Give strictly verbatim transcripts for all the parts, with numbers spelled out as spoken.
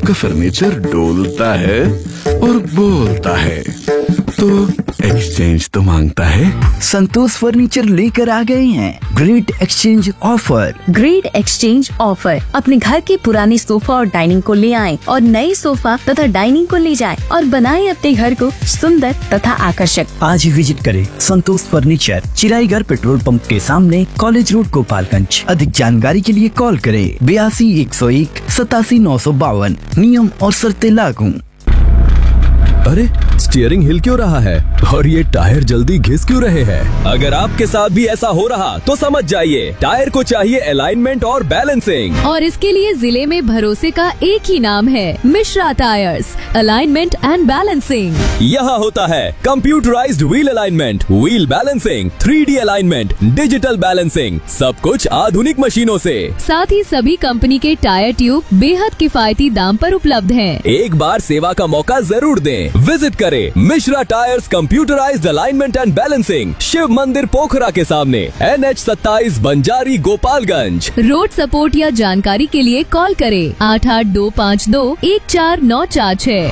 आपका फर्नीचर डोलता है और बोलता है, तो एक्सचेंज तो मांगता है। संतोष फर्नीचर लेकर आ गए हैं great exchange offer. Great exchange offer. अपने घर के पुराने सोफा और डाइनिंग को ले आएं और नए सोफा तथा डाइनिंग को ले जाएं और बनाएं अपने घर को सुंदर तथा आकर्षक। आज ही विजिट करें संतोष फर्नीचर, चिराईगढ़ पेट्रोल पंप के सामने, कॉलेज रोड, गोपालगंज। अधिक जानकारी के लिए कॉल करें बयासी एक सौ एक सतासी नौ सौ बावन। नियम और शर्तें लागू। अरे स्टीयरिंग हिल क्यों रहा है और ये टायर जल्दी घिस क्यों रहे हैं? अगर आपके साथ भी ऐसा हो रहा तो समझ जाइए, टायर को चाहिए अलाइनमेंट और बैलेंसिंग, और इसके लिए जिले में भरोसे का एक ही नाम है, Mishra tyres, alignment and balancing. यहाँ होता है computerised wheel alignment, wheel balancing, three D alignment, digital balancing, सब कुछ आधुनिक मशीनों से। साथ ही सभी कंपनी के टायर ट्यूब बेहद किफायती दाम पर उपलब्ध हैं। एक बार सेवा का मौका जरूर दें। विजिट करें Mishra tyres computerised alignment and balancing, Shiv मंदिर पोखरा के सामने, एन एच सत्ताईस, बंजारी, गोपालगंज। रोड सपोर्ट या जानकारी के लिए कॉल करें आठ आठ दो पाँच दो एक चार नौ चार छह।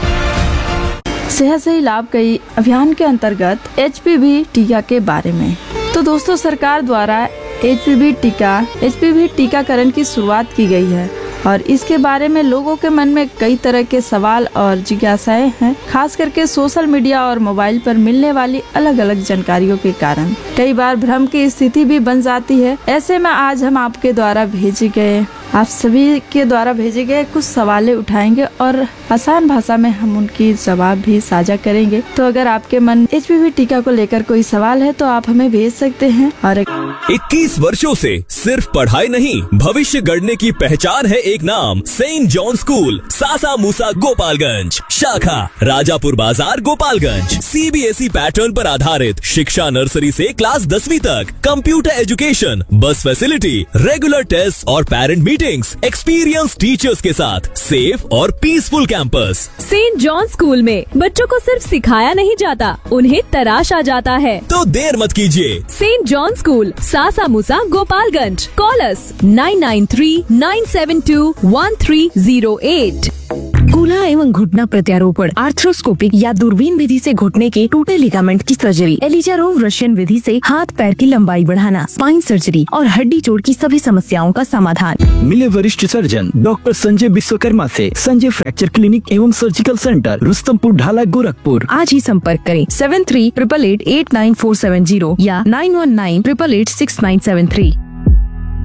सेहत से ही लाभ कई अभियान के अंतर्गत एच पी वी टीका के बारे में। तो दोस्तों, सरकार द्वारा एच पी वी टीका एच पी वी टीकाकरण की शुरुआत की गई है और इसके बारे में लोगों के मन में कई तरह के सवाल और जिज्ञासाएं हैं। खास करके सोशल मीडिया और मोबाइल पर मिलने वाली अलग अलग जानकारियों के कारण कई बार भ्रम की स्थिति भी बन जाती है। ऐसे में आज हम आपके द्वारा भेजे गए आप सभी के द्वारा भेजे गए कुछ सवालें उठाएंगे और आसान भाषा में हम उनकी जवाब भी साझा करेंगे। तो अगर आपके मन एच पी वी टीका को लेकर कोई सवाल है तो आप हमें भेज सकते हैं। और इक्कीस वर्षों से सिर्फ पढ़ाई नहीं, भविष्य गढ़ने की पहचान है एक नाम, सेंट जॉन स्कूल, सासा मूसा, गोपालगंज। शाखा राजापुर बाजार, Gopalganj. C B S E pattern पर आधारित शिक्षा, नर्सरी से क्लास दसवीं तक, कंप्यूटर एजुकेशन, बस फैसिलिटी, रेगुलर टेस्ट और पेरेंट मीटिंग्स, एक्सपीरियंस टीचर्स के साथ सेफ और peaceful campus. Saint John school में बच्चों को सिर्फ सिखाया नहीं जाता, उन्हें तराशा जाता है। तो देर मत कीजिए। Saint John school, Sasa Musa, Gopalganj. Call us nine nine three nine seven to one three zero eight. कूल्हा एवं घुटना प्रत्यारोपण, आर्थ्रोस्कोपिक या दूरबीन विधि से घुटने के टूटे लिगामेंट की सर्जरी, एलिजारोव रशियन विधि से हाथ पैर की लंबाई बढ़ाना, स्पाइन सर्जरी और हड्डी जोड़ की सभी समस्याओं का समाधान। मिले वरिष्ठ सर्जन डॉक्टर संजय विश्वकर्मा से संजय फ्रैक्चर क्लिनिक एवं सर्जिकल सेंटर, रुस्तमपुर ढाला, गोरखपुर। आज ही संपर्क करें seven three triple eight eight nine four seven zero या nine one nine triple eight six nine seven three.